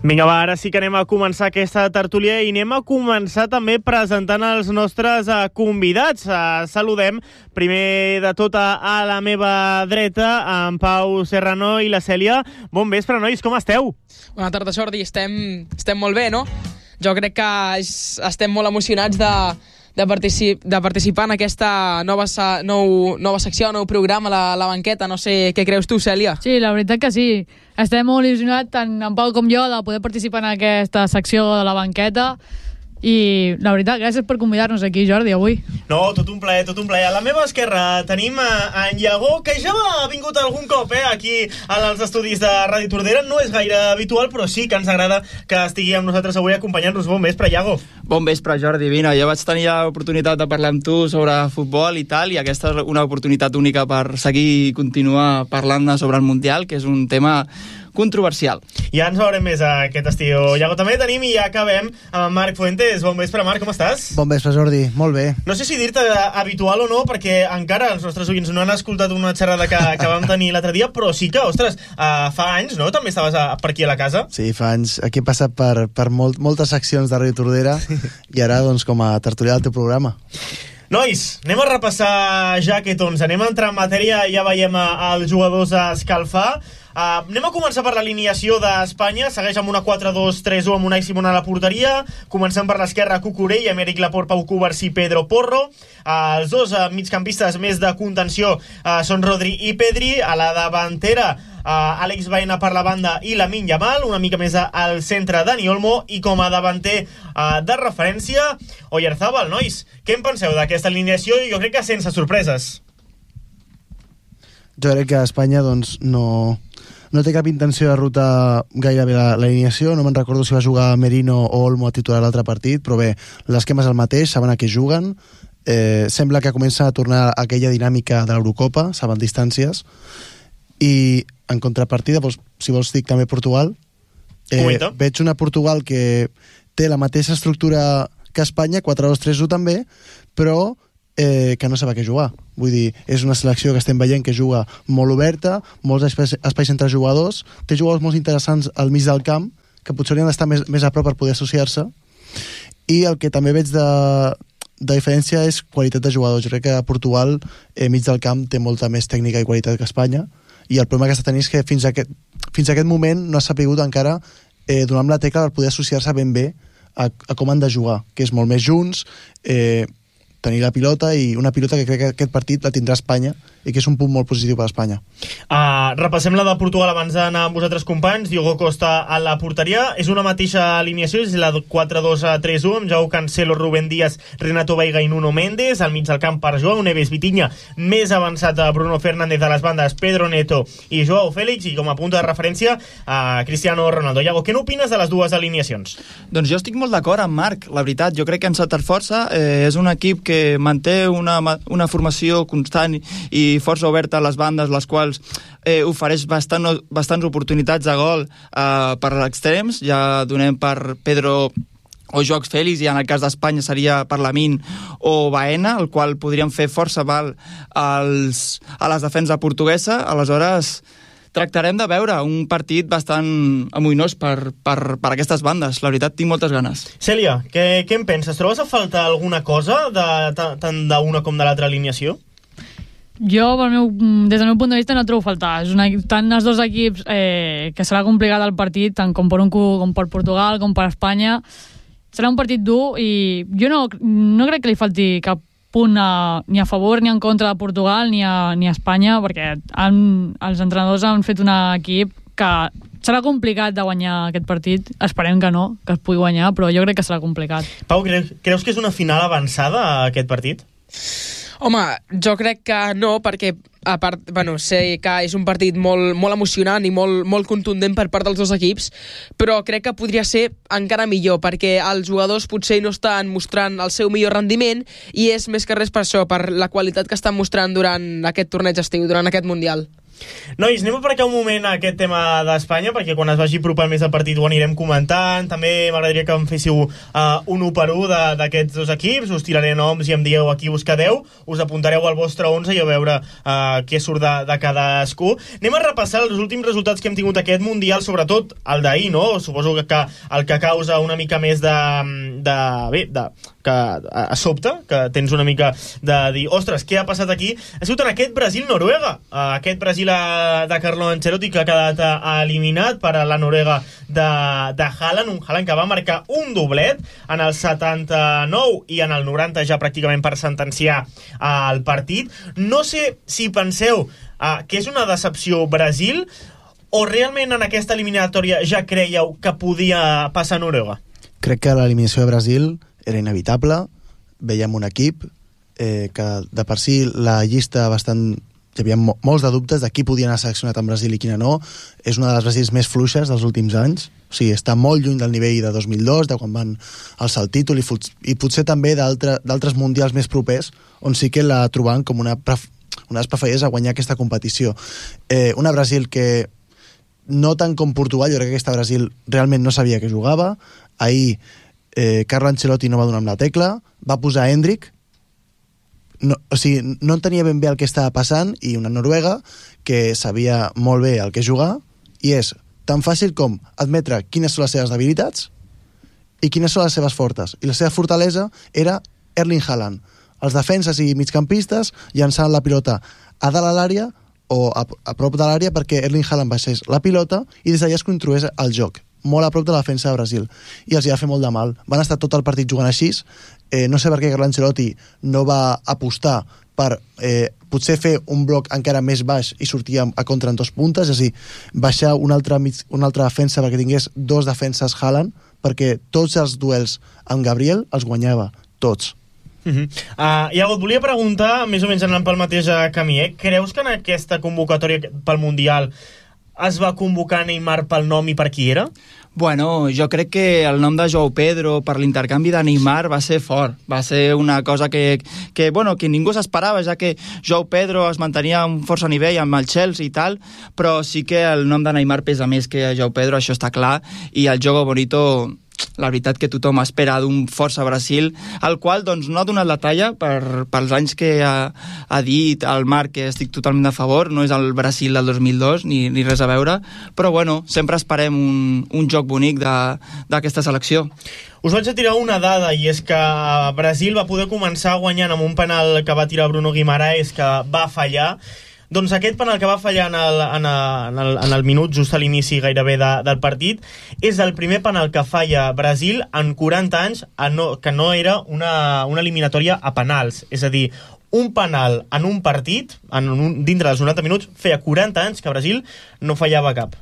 Vinga, va, ara sí que anem a començar aquesta tertúlia i anem a començar també presentant els nostres convidats. Saludem primer de tot a la meva dreta, en Pau Serrano i la Cèlia. Bon vespre, nois, com esteu? Bona tarda, Jordi. Estem molt bé, no? Jo crec que estem molt emocionats de participar en aquesta nova secció, nou programa, la banqueta. No sé què creus tu, Cèlia. Sí, la veritat que sí. Estem molt il·lusionats, tant en Pau com jo, de poder participar en aquesta secció de la banqueta. I la veritat, gràcies per convidar-nos aquí, Jordi, avui. No, tot un plaer, tot un plaer. A la meva esquerra tenim en Iagó, que ja ha vingut algun cop aquí als estudis de Ràdio Tordera. No és gaire habitual, però sí que ens agrada que estigui amb nosaltres avui acompanyant-nos. Bon vespre, Iagó. Bon vespre, Jordi. Vine, jo vaig tenir l'oportunitat de parlar amb tu sobre futbol i tal, i aquesta és una oportunitat única per seguir i continuar parlant sobre el Mundial, que és un tema controversial. Ja ens veurem més aquest estiu. Iago, també tenim i ja acabem amb Marc Fuentes. Bon vespre, Marc, com estàs? Bon vespre, Jordi. Molt bé. No sé si dir-te habitual o no, perquè encara els nostres oients no han escoltat una xerrada que vam tenir l'altre dia, però sí que, ostres, fa anys, no? També estaves per aquí a la casa? Sí, fa anys. Aquí he passat per moltes seccions de Ràdio Tordera i ara, doncs, com a tertulià del teu programa. Nois, anem a repassar ja aquest 11. Anem a entrar en matèria, ja veiem els jugadors a escalfar. Anem a començar per l'alineació d'Espanya. Segueix amb una 4-2-3-1 amb Unai Simón a la porteria. Comencem per l'esquerra, Cucurella, Emeric Laporte, Pau Cubarsí, Pedro Porro. Els dos migcampistes més de contenció són Rodri i Pedri. A la davantera, Àlex Baena per la banda i Lamine Yamal, una mica més al centre Dani Olmo, i com a davanter de referència Oyarzabal. Nois, què en penseu d'aquesta alineació? Jo crec que sense sorpreses. Jo crec que Espanya doncs, no té cap intenció de rotar gairebé l'alineació. No me'n recordo si va jugar Merino o Olmo a titular l'altre partit, però bé, l'esquema és el mateix, saben a què juguen. Sembla que comença a tornar aquella dinàmica de l'Eurocopa, saben distàncies. I en contrapartida, doncs, si vols dic també Portugal, veig una Portugal que té la mateixa estructura que Espanya, 4-2-3-1 també, però que no sap a què jugar. Vull dir, és una selecció que estem veient que juga molt oberta, molts espais entre jugadors, té jugadors molt interessants al mig del camp, que potser haurien d'estar més a prop per poder associar-se, i el que també veig de diferència és qualitat de jugadors. Jo crec que Portugal, mig del camp, té molta més tècnica i qualitat que Espanya, i el problema que està tenint és que fins a aquest moment no ha sapigut encara donar amb la tecla per poder associar-se ben bé a com han de jugar, que és molt més junts, tenir la pilota, i una pilota que crec que aquest partit la tindrà Espanya i que és un punt molt positiu per a Espanya. Repassem la de Portugal abans d'anar amb vosaltres, companys. Diogo Costa a la porteria. És una mateixa alineació, és la 4-2-3-1 amb Joao Cancelo, Rubén Díaz, Renato Veiga i Nuno Méndez. Al mig del camp per Joao Neves, Vitinha, més avançat a Bruno Fernández, a les bandes Pedro Neto i Joao Félix, i com a punt de referència a Cristiano Ronaldo. Iago, què n'opines de les dues alineacions? Doncs jo estic molt d'acord amb Marc, la veritat. Jo crec que encertat força, és un equip que manté una formació constant i força oberta a les bandes, les quals ofereix bastants oportunitats de gol per extrems. Ja donem per Pedro o Joao Félix, i en el cas d'Espanya seria per Lamine o Baena, el qual podrien fer força mal a les defenses portuguesa. Aleshores, tractarem de veure un partit bastant amoïnós per aquestes bandes. La veritat, tinc moltes ganes. Cèlia, què en penses? Trobes a faltar alguna cosa tant d'una com de l'altra alineació? Jo, des del meu punt de vista, no trobo a faltar. Tant els dos equips que serà complicat el partit, tant com per Portugal com per Espanya. Serà un partit dur i jo no crec que li falti cap punt ni a favor ni en contra de Portugal ni a Espanya, perquè els entrenadors han fet un equip que serà complicat de guanyar aquest partit. Esperem que no, que es pugui guanyar, però jo crec que serà complicat. Pau, creus que és una final avançada aquest partit? Home, jo crec que no, perquè a part, sé que és un partit molt emocionant i molt contundent per part dels dos equips, però crec que podria ser encara millor, perquè els jugadors potser no estan mostrant el seu millor rendiment, i és més que res per això, per la qualitat que estan mostrant durant aquest torneig estiu, durant aquest Mundial. Nois, anem a aparcar un moment aquest tema d'Espanya, perquè quan es vagi apropant més el partit ho anirem comentant. També m'agradaria que em féssiu un 1 per 1 d'aquests dos equips. Us tiraré noms i em dieu a qui us quedeu. Us apuntareu al vostre 11 i a veure què surt de cadascú. Anem a repassar els últims resultats que hem tingut aquest Mundial, sobretot el d'ahir, no? Suposo que el que causa una mica més que a sobte, que tens una mica de dir, ostres, què ha passat aquí? Ha sigut en aquest Brasil-Noruega. Aquest Brasil de Carlo Ancelotti, que ha quedat eliminat per a la Noruega de Haaland, un Haaland que va marcar un doblet en el 79 i en el 90 ja pràcticament per sentenciar el partit. No sé si penseu que és una decepció Brasil o realment en aquesta eliminatòria ja creieu que podia passar a Noruega? Crec que l'eliminació de Brasil era inevitable. Veiem un equip que de per si la llista bastant... Hi havia molts de dubtes de qui podia anar seleccionat en Brasil i quina no. És una de les Brasils més fluixes dels últims anys. O sigui, està molt lluny del nivell de 2002, de quan van alçar el títol, i potser també d'altres mundials més propers, on sí que la trobant com una de les preferides a guanyar aquesta competició. Una Brasil que, no tant com Portugal, jo crec que aquesta Brasil realment no sabia que jugava. Ahir Carlo Ancelotti no va donar amb la tecla, va posar Endrick, no entenia ben bé el que estava passant, i una Noruega que sabia molt bé el que jugar, i és tan fàcil com admetre quines són les seves debilitats i quines són les seves fortes. I la seva fortalesa era Erling Haaland. Els defenses i migcampistes llançant la pilota a dalt a l'àrea o a prop de l'àrea perquè Erling Haaland baixés la pilota i des d'allà es construís el joc, molt a prop de la defensa de Brasil, i els hi va fer molt de mal. Van estar tot el partit jugant així. No sé per què Carlo Ancelotti no va apostar per potser fer un bloc encara més baix i sortir a contra en 2 puntes, és a dir, baixar una altra defensa perquè tingués 2 defenses Haaland, perquè tots els duels amb Gabriel els guanyava, tots. Iago, et volia preguntar, més o menys anant pel mateix camí, creus que en aquesta convocatòria pel Mundial es va convocar Neymar pel nom i per qui era? Bueno, jo crec que el nom de João Pedro per l'intercanvi de Neymar va ser fort, va ser una cosa que ningú s'esperava, ja que João Pedro es mantenia a un força nivell amb el Chelsea i tal, però sí que el nom de Neymar pesa més que João Pedro, això està clar, i el Jogo Bonito, la veritat que tothom espera d'un força Brasil, el qual doncs no ha donat la talla pels anys que ha dit el Marc, que estic totalment a favor, no és el Brasil del 2002 ni res a veure, però bueno, sempre esperem un joc bonic d'aquesta selecció. Us vaig a tirar una dada, i és que Brasil va poder començar guanyant amb un penal que va tirar Bruno Guimaraes, que va fallar. Doncs aquest penal que va fallar en el minut just a l'inici gairebé del partit és el primer penal que falla Brasil en 40 anys que no era una eliminatòria a penals. És a dir, un penal en un partit, dintre dels 90 minuts, feia 40 anys que Brasil no fallava cap.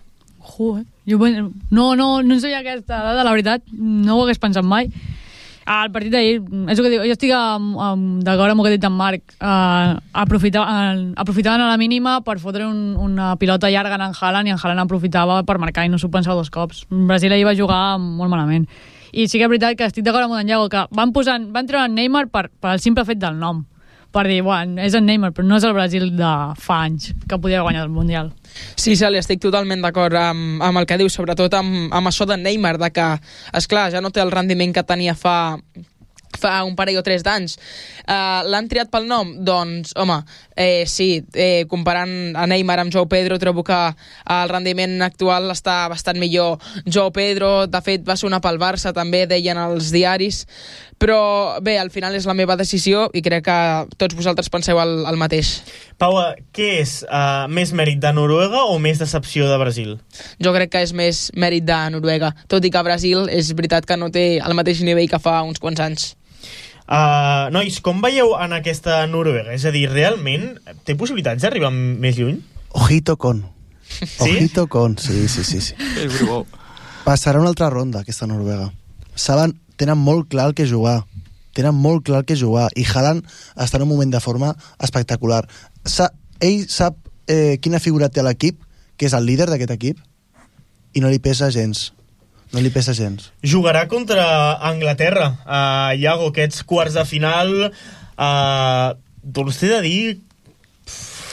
No ens veia aquesta dada, la veritat, no ho hagués pensat mai. El partit d'ahir, és el que dic, jo estic d'acord amb el que ha dit en Marc, aprofitaven a la mínima per fotre una pilota llarga en Haaland, i en Haaland aprofitava per marcar i no s'ho pensava 2 cops. Brasil ahir va jugar molt malament. I sí que és veritat que estic d'acord amb en Iago, que van treure en Neymar per el simple fet del nom, per dir, és en Neymar, però no és el Brasil de fa anys que podia guanyar el Mundial. Sí, Sally, estic totalment d'acord amb el que dius, sobretot amb això de Neymar, de que, esclar, ja no té el rendiment que tenia fa un parell o 3 d'anys. L'han triat pel nom? Doncs, home, sí, comparant a Neymar amb João Pedro, trobo que el rendiment actual està bastant millor. João Pedro, de fet, va sonar pel Barça, també deien els diaris, però bé, al final és la meva decisió i crec que tots vosaltres penseu el mateix. Pau, què és més mèrit de Noruega o més decepció de Brasil? Jo crec que és més mèrit de Noruega, tot i que Brasil és veritat que no té el mateix nivell que fa uns quants anys. Nois, com veieu en aquesta Noruega? És a dir, realment té possibilitats d'arribar més lluny? Ojito con. Sí? Ojito con, sí. És brubó. Passarà una altra ronda, aquesta Noruega. Tenen molt clar el que jugar. I Haaland està en un moment de forma espectacular. Ell sap quina figura té l'equip, que és el líder d'aquest equip, i no li pesa gens. Jugarà contra Anglaterra, Iago, aquests quarts de final. Doncs t'he de dir,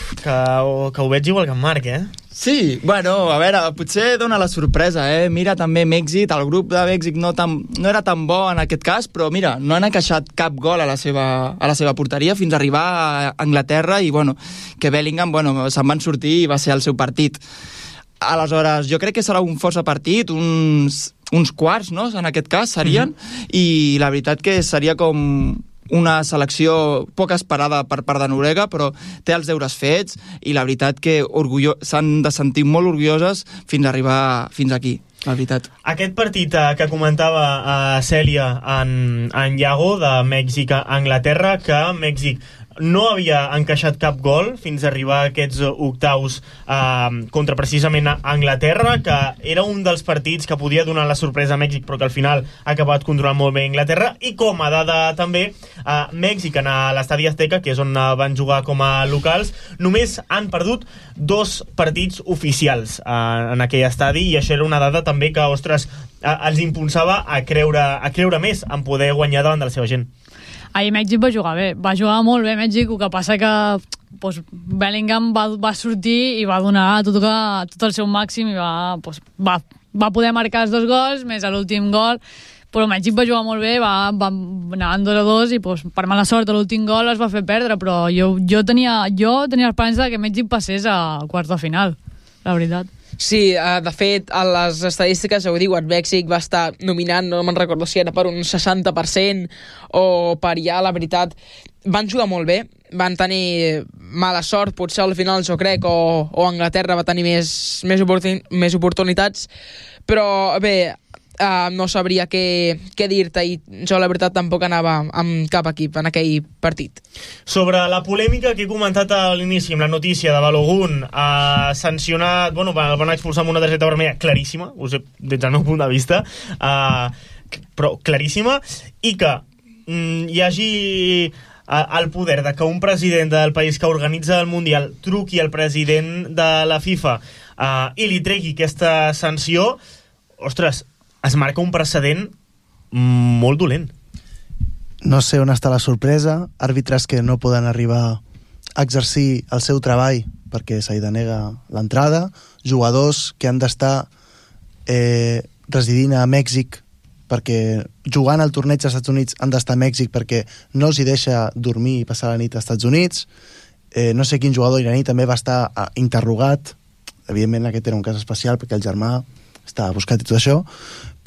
que ho veig igual que en Marc, Sí, bueno, a veure, potser dona la sorpresa, Mira també Mèxic, el grup de Mèxic no era tan bo en aquest cas, però mira, no han encaixat cap gol a la seva porteria fins a arribar a Anglaterra i, bueno, que Bellingham, se'n van sortir i va ser el seu partit. Aleshores, jo crec que serà un força partit, uns quarts, no?, en aquest cas serien, i la veritat que seria com una selecció poc esperada per part de Noruega, però té els deures fets i la veritat que s'han de sentir molt orgulloses fins a arribar fins aquí, la veritat. Aquest partit que comentava Cèlia en Iago, de Mèxic a Anglaterra, que Mèxic no havia encaixat cap gol fins a arribar a aquests octaus contra precisament a Anglaterra, que era un dels partits que podia donar la sorpresa a Mèxic, però que al final ha acabat controlant molt bé Anglaterra. I com a dada també, Mèxic en l'Estadi Azteca, que és on van jugar com a locals, només han perdut 2 partits oficials en aquell estadi, i això era una dada també que, ostres, els impulsava a creure més en poder guanyar davant de la seva gent. Ahir Mèxic va jugar bé, va jugar molt bé Mèxic, el que passa que Bellingham va sortir i va donar tot el seu màxim i va poder marcar els 2 gols més a l'últim gol, però Mèxic va jugar molt bé, va anar en 2-2 i per mala sort l'últim gol es va fer perdre, però jo tenia esperança que Mèxic passés a quarts de final, la veritat. Sí, de fet, a les estadístiques ho diuen, Mèxic va estar nominant, no me'n recordo si era per un 60% o per ja, la veritat, van jugar molt bé, van tenir mala sort, potser al final jo crec, o Anglaterra va tenir més oportunitats, però bé, no sabria què dir-te, i jo la veritat tampoc anava amb cap equip en aquell partit. Sobre la polèmica que he comentat a l'inici amb la notícia de Balogun, sancionat, van expulsar amb una targeta vermella claríssima, ho sé, des del meu punt de vista, però claríssima, i que hi hagi el poder de que un president del país que organitza el Mundial truqui al president de la FIFA i li tregui aquesta sanció, ostres, es marca un precedent molt dolent. No sé on està la sorpresa, àrbitres que no poden arribar a exercir el seu treball perquè s'hi denega l'entrada, jugadors que han d'estar residint a Mèxic perquè jugant al torneig als Estats Units han d'estar a Mèxic perquè no els hi deixa dormir i passar la nit als Estats Units. No sé quin jugador iraní també va estar interrogat, evidentment aquest era un cas especial perquè el germà estava buscat i tot això,